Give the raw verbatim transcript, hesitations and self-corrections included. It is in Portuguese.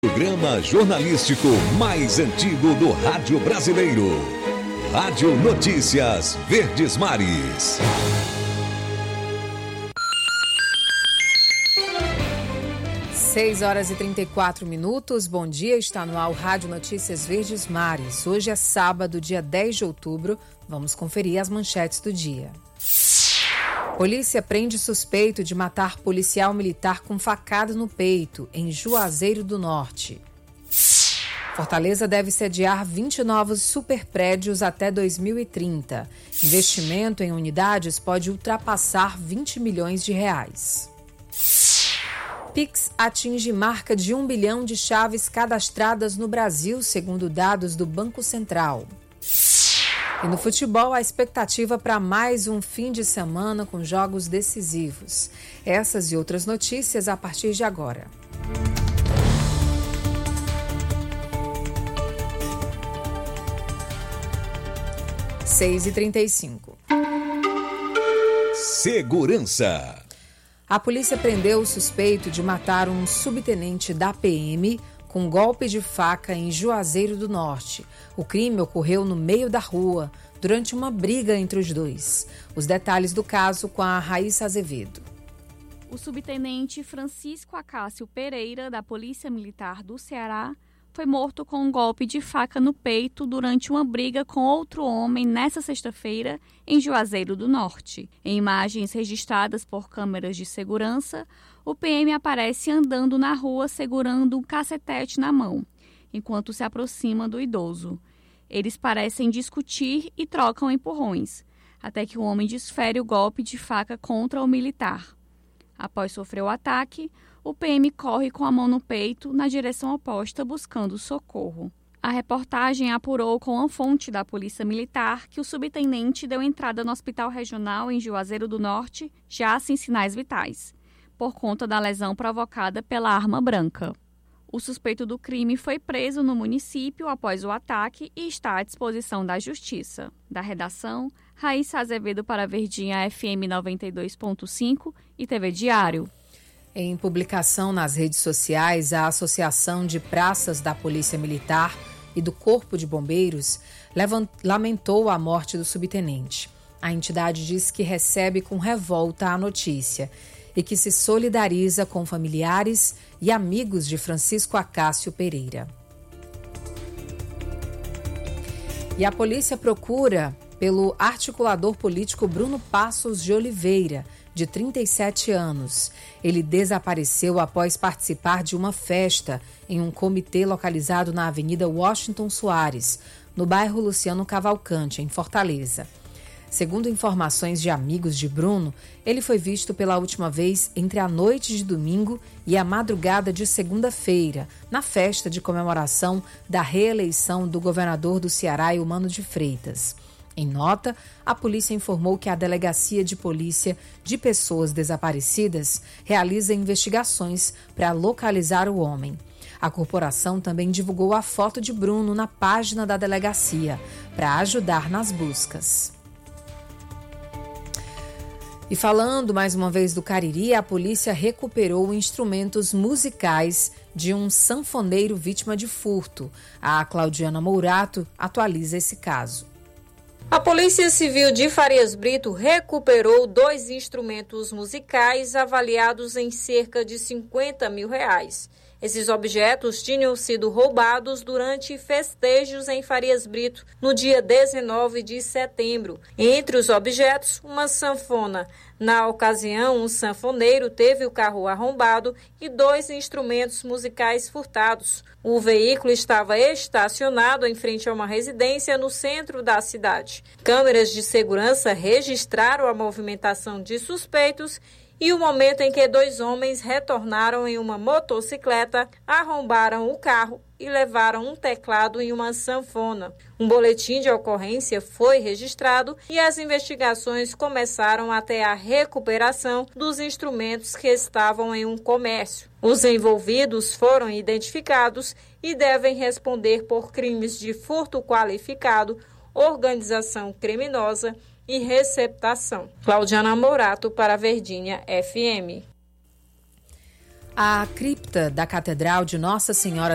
Programa jornalístico mais antigo do rádio brasileiro. Rádio Notícias Verdes Mares. seis horas e trinta e quatro minutos. Bom dia, está no ar Rádio Notícias Verdes Mares. Hoje é sábado, dia dez de outubro. Vamos conferir as manchetes do dia. Polícia prende suspeito de matar policial militar com facada no peito, em Juazeiro do Norte. Fortaleza deve sediar vinte novos superprédios até dois mil e trinta. Investimento em unidades pode ultrapassar vinte milhões de reais. Pix atinge marca de um bilhão de chaves cadastradas no Brasil, segundo dados do Banco Central. E no futebol, a expectativa para mais um fim de semana com jogos decisivos. Essas e outras notícias a partir de agora. seis e trinta e cinco. Segurança. A polícia prendeu o suspeito de matar um subtenente da P M com golpe de faca em Juazeiro do Norte. O crime ocorreu no meio da rua, durante uma briga entre os dois. Os detalhes do caso com a Raíssa Azevedo. O subtenente Francisco Acácio Pereira, da Polícia Militar do Ceará, foi morto com um golpe de faca no peito durante uma briga com outro homem nesta sexta-feira em Juazeiro do Norte. Em imagens registradas por câmeras de segurança, o P M aparece andando na rua segurando um cacetete na mão, enquanto se aproxima do idoso. Eles parecem discutir e trocam empurrões, até que o homem desfere o golpe de faca contra o militar. Após sofrer o ataque, o P M corre com a mão no peito na direção oposta buscando socorro. A reportagem apurou com a fonte da Polícia Militar que o subtenente deu entrada no Hospital Regional em Juazeiro do Norte, já sem sinais vitais, por conta da lesão provocada pela arma branca. O suspeito do crime foi preso no município após o ataque e está à disposição da Justiça. Da redação, Raíssa Azevedo para Verdinha F M noventa e dois ponto cinco e T V Diário. Em publicação nas redes sociais, a Associação de Praças da Polícia Militar e do Corpo de Bombeiros lamentou a morte do subtenente. A entidade diz que recebe com revolta a notícia e que se solidariza com familiares e amigos de Francisco Acácio Pereira. E a polícia procura pelo articulador político Bruno Passos de Oliveira, de trinta e sete anos. Ele desapareceu após participar de uma festa em um comitê localizado na Avenida Washington Soares, no bairro Luciano Cavalcante, em Fortaleza. Segundo informações de amigos de Bruno, ele foi visto pela última vez entre a noite de domingo e a madrugada de segunda-feira, na festa de comemoração da reeleição do governador do Ceará, Eumano de Freitas. Em nota, a polícia informou que a Delegacia de Polícia de Pessoas Desaparecidas realiza investigações para localizar o homem. A corporação também divulgou a foto de Bruno na página da delegacia para ajudar nas buscas. E falando mais uma vez do Cariri, a polícia recuperou instrumentos musicais de um sanfoneiro vítima de furto. A Claudiana Mourato atualiza esse caso. A Polícia Civil de Farias Brito recuperou dois instrumentos musicais avaliados em cerca de cinquenta mil reais. Esses objetos tinham sido roubados durante festejos em Farias Brito no dia dezenove de setembro. Entre os objetos, uma sanfona. Na ocasião, um sanfoneiro teve o carro arrombado e dois instrumentos musicais furtados. O veículo estava estacionado em frente a uma residência no centro da cidade. Câmeras de segurança registraram a movimentação de suspeitos e o momento em que dois homens retornaram em uma motocicleta, arrombaram o carro e levaram um teclado e uma sanfona. Um boletim de ocorrência foi registrado e as investigações começaram até a recuperação dos instrumentos que estavam em um comércio. Os envolvidos foram identificados e devem responder por crimes de furto qualificado, organização criminosa e receptação. Claudiana Mourato para Verdinha F M. A cripta da Catedral de Nossa Senhora